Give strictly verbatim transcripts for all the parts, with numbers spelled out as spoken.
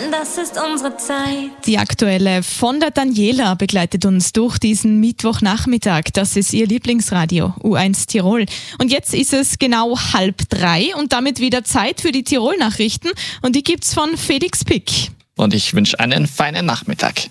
denn das ist unsere Zeit. Die aktuelle von der Daniela begleitet uns durch diesen Mittwochnachmittag. Das ist ihr Lieblingsradio, U eins Tirol. Und jetzt ist es genau halb drei und damit wieder Zeit für die Tirol-Nachrichten. Und die gibt's von Felix Pick. Und ich wünsche einen feinen Nachmittag.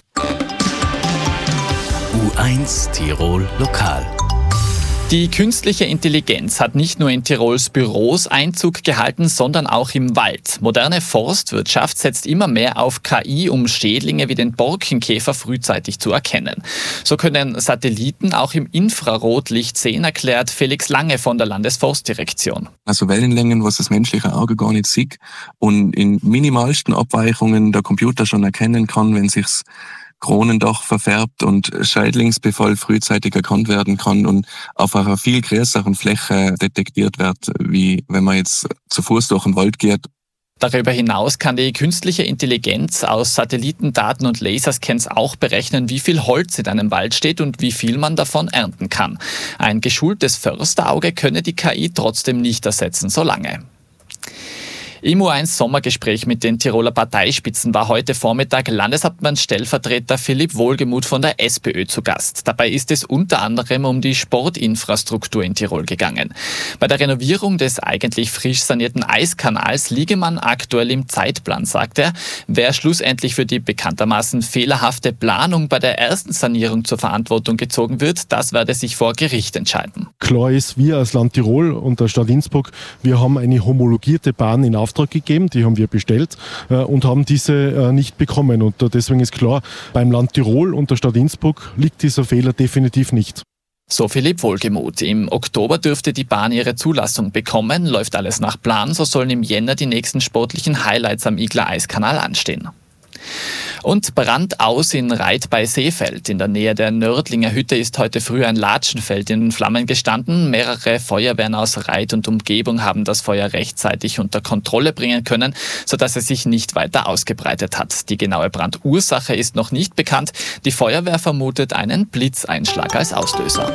U eins Tirol Lokal. Die künstliche Intelligenz hat nicht nur in Tirols Büros Einzug gehalten, sondern auch im Wald. Moderne Forstwirtschaft setzt immer mehr auf K I, um Schädlinge wie den Borkenkäfer frühzeitig zu erkennen. So können Satelliten auch im Infrarotlicht sehen, erklärt Felix Lange von der Landesforstdirektion. Also Wellenlängen, was das menschliche Auge gar nicht sieht und in minimalsten Abweichungen der Computer schon erkennen kann, wenn sich's Kronendach verfärbt und Schädlingsbefall frühzeitig erkannt werden kann und auf einer viel größeren Fläche detektiert wird, wie wenn man jetzt zu Fuß durch den Wald geht. Darüber hinaus kann die künstliche Intelligenz aus Satellitendaten und Laserscans auch berechnen, wie viel Holz in einem Wald steht und wie viel man davon ernten kann. Ein geschultes Försterauge könne die K I trotzdem nicht ersetzen, so lange. Im U eins Sommergespräch mit den Tiroler Parteispitzen war heute Vormittag Landeshauptmann-Stellvertreter Philipp Wohlgemuth von der SPÖ zu Gast. Dabei ist es unter anderem um die Sportinfrastruktur in Tirol gegangen. Bei der Renovierung des eigentlich frisch sanierten Eiskanals liege man aktuell im Zeitplan, sagt er. Wer schlussendlich für die bekanntermaßen fehlerhafte Planung bei der ersten Sanierung zur Verantwortung gezogen wird, das werde sich vor Gericht entscheiden. Klar ist, wir als Land Tirol und der Stadt Innsbruck, wir haben eine homologierte Bahn in Auftrag gegeben, die haben wir bestellt äh, und haben diese äh, nicht bekommen. Und äh, deswegen ist klar, beim Land Tirol und der Stadt Innsbruck liegt dieser Fehler definitiv nicht. So Philipp Wohlgemuth. Im Oktober dürfte die Bahn ihre Zulassung bekommen. Läuft alles nach Plan, so sollen im Jänner die nächsten sportlichen Highlights am Igler Eiskanal anstehen. Und Brand aus in Reit bei Seefeld. In der Nähe der Nördlinger Hütte ist heute früh ein Latschenfeld in Flammen gestanden. Mehrere Feuerwehren aus Reit und Umgebung haben das Feuer rechtzeitig unter Kontrolle bringen können, sodass es sich nicht weiter ausgebreitet hat. Die genaue Brandursache ist noch nicht bekannt. Die Feuerwehr vermutet einen Blitzeinschlag als Auslöser.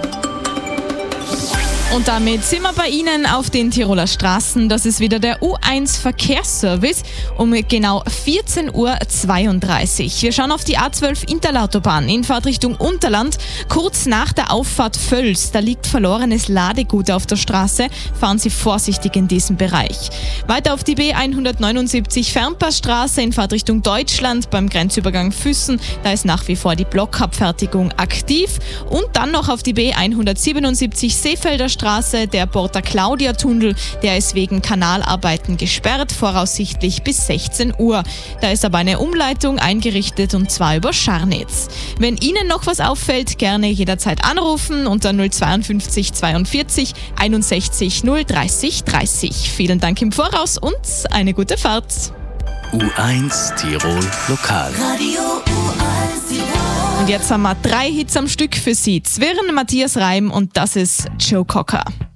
Und damit sind wir bei Ihnen auf den Tiroler Straßen. Das ist wieder der U eins Verkehrsservice um genau vierzehn Uhr zweiunddreißig. Wir schauen auf die A zwölf Interlautobahn in Fahrtrichtung Unterland. Kurz nach der Auffahrt Völs, da liegt verlorenes Ladegut auf der Straße. Fahren Sie vorsichtig in diesem Bereich. Weiter auf die B hundertneunundsiebzig Fernpassstraße in Fahrtrichtung Deutschland beim Grenzübergang Füssen. Da ist nach wie vor die Blockabfertigung aktiv. Und dann noch auf die B hundertsiebenundsiebzig Seefelder Straße, der Porta Claudia Tunnel, der ist wegen Kanalarbeiten gesperrt, voraussichtlich bis sechzehn Uhr. Da ist aber eine Umleitung eingerichtet und zwar über Scharnitz. Wenn Ihnen noch was auffällt, gerne jederzeit anrufen unter null zweiundfünfzig zweiundvierzig einundsechzig null dreißig dreißig. Vielen Dank im Voraus und eine gute Fahrt. U eins Tirol Lokal. Radio U eins Tirol. Und jetzt haben wir drei Hits am Stück für Sie. Zwirn, Matthias Reim und das ist Joe Cocker.